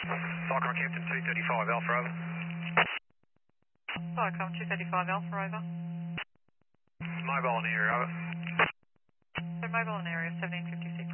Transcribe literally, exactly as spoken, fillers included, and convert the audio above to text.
Cyclone Captain two thirty-five Alpha over. Cyclone two thirty-five Alpha over. Mobile in the area over. So mobile in area seventeen fifty-six.